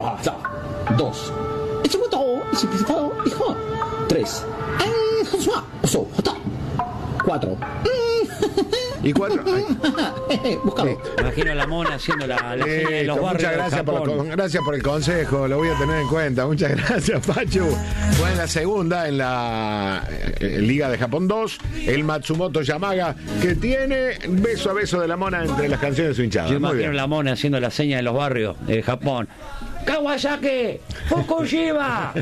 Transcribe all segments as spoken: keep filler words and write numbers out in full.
Ah, ya. Dos. Simplificado, hijo. Tres. Cuatro. Y cuatro. Búscalo. Imagino a la mona haciendo la, la señal de los barrios. Muchas gracias por, el, gracias por el consejo, lo voy a tener en cuenta. Muchas gracias, Pachu. Fue en la segunda, en la en Liga de Japón dos, el Matsumoto Yamaga, que tiene beso a beso de la mona entre las canciones de su hinchada. Yo imagino a la mona haciendo la señal de los barrios de Japón. Kawasaki, Fukushima.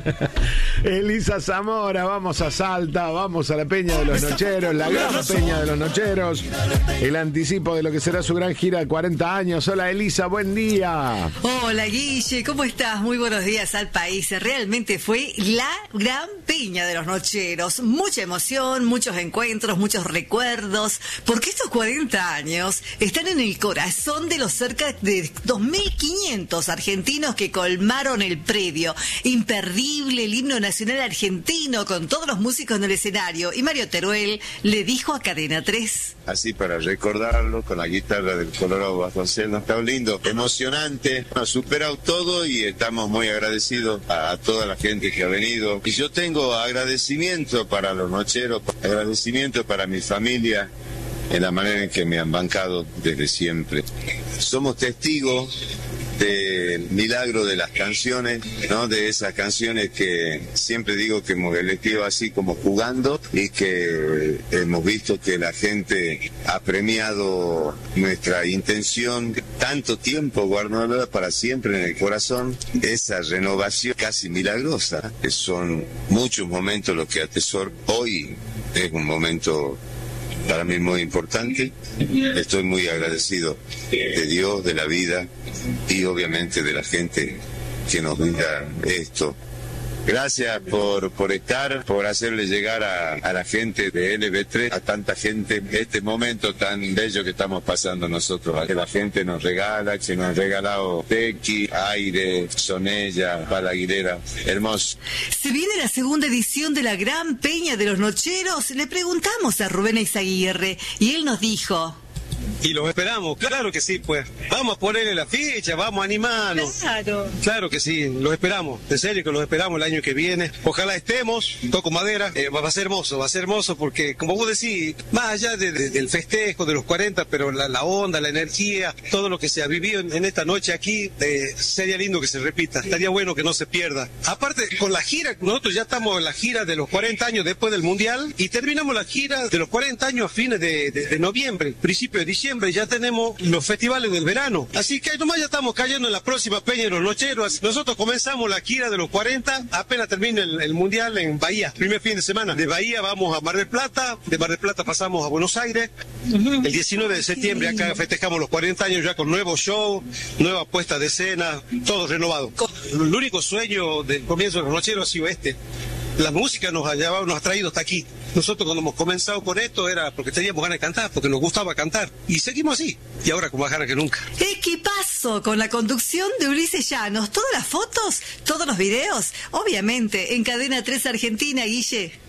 Elisa Zamora, vamos a Salta, vamos a la Peña de los Nocheros, la gran Peña de los Nocheros, el anticipo de lo que será su gran gira de cuarenta años. Hola Elisa, buen día. Hola Guille, ¿cómo estás? Muy buenos días al país. Realmente fue la gran Peña de los Nocheros. Mucha emoción, muchos encuentros, muchos recuerdos, porque estos cuarenta años están en el corazón de los cerca de dos mil quinientos argentinos que colmaron el predio. Imperdible el himno nacional argentino con todos los músicos en el escenario. Y Mario Teruel le dijo a Cadena tres. Así para recordarlo con la guitarra del Colorado Vasconcelos. Está lindo, emocionante, ha superado todo y estamos muy agradecidos a, a toda la gente que ha venido. Y yo tengo agradecimiento para los nocheros, agradecimiento para mi familia en la manera en que me han bancado desde siempre. Somos testigos del milagro de las canciones, ¿no? De esas canciones que siempre digo que hemos elegido así como jugando y que hemos visto que la gente ha premiado nuestra intención, tanto tiempo guardándola para siempre en el corazón, esa renovación casi milagrosa, que son muchos momentos los que atesoro. Hoy es un momento para mí muy importante. Estoy muy agradecido de Dios, de la vida y obviamente de la gente que nos brinda esto. Gracias por, por estar, por hacerle llegar a, a la gente de L B tres, a tanta gente, este momento tan bello que estamos pasando nosotros. Que la gente nos regala, que nos han regalado Tequi, Aire, Sonella, Balaguilera, hermoso. Se viene la segunda edición de la Gran Peña de los Nocheros. Le preguntamos a Rubén Eizaguirre y él nos dijo... Y los esperamos, claro que sí, pues. Vamos a ponerle la ficha, vamos a animarnos. Claro. Claro que sí, los esperamos. En serio que los esperamos el año que viene. Ojalá estemos, toco madera. Eh, va a ser hermoso, va a ser hermoso porque, como vos decís, más allá de, de, del festejo de los cuarenta, pero la, la onda, la energía, todo lo que se ha vivido en, en esta noche aquí, eh, sería lindo que se repita. Estaría bueno que no se pierda. Aparte, con la gira, nosotros ya estamos en la gira de los cuarenta años después del Mundial y terminamos la gira de los cuarenta años a fines de, de, de noviembre, principio de diciembre. Ya tenemos los festivales del verano, así que nomás ya estamos cayendo en la próxima Peña de los Nocheros. Nosotros comenzamos la gira de los cuarenta, apenas termina el, el Mundial en Bahía, primer fin de semana. De Bahía vamos a Mar del Plata, de Mar del Plata pasamos a Buenos Aires. El diecinueve de septiembre acá festejamos los cuarenta años ya con nuevo show, nueva puesta de escena, todo renovado. El único sueño del comienzo de los Nocheros ha sido este. La música nos ha llevado, nos ha traído hasta aquí. Nosotros cuando hemos comenzado con esto era porque teníamos ganas de cantar, porque nos gustaba cantar. Y seguimos así. Y ahora con más ganas que nunca. Equipazo con la conducción de Ulises Llanos. Todas las fotos, todos los videos, obviamente en Cadena tres Argentina, Guille.